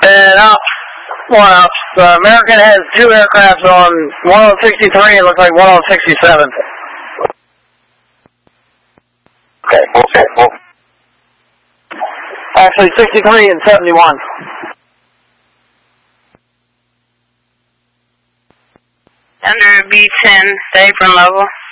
And the American has 2 aircraft on 1063, it looks like 1067. Okay, cool. Actually, 63 and 71. Under B10, stay from level.